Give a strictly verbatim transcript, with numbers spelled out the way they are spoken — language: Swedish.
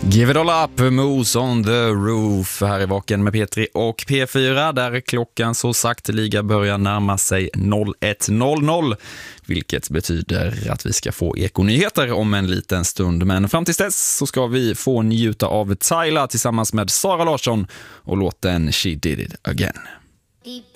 Give it all up, Moose on the roof. Här är Vaken med P tre och P fyra där klockan så sakteliga börjar närma sig ett noll noll. Vilket betyder att vi ska få ekonyheter om en liten stund. Men fram tills dess så ska vi få njuta av Tyla tillsammans med Sara Larsson och låten She Did It Again.